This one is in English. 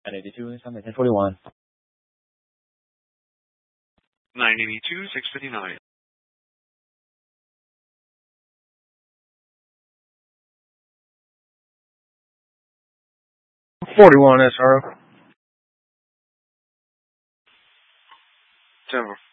At 82, Summit 1041. 982, 659. 41 SRO. Denver